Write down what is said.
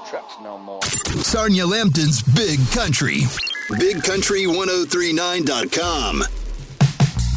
trucks no more. Sarnia Lambton's Big Country. BigCountry1039.com.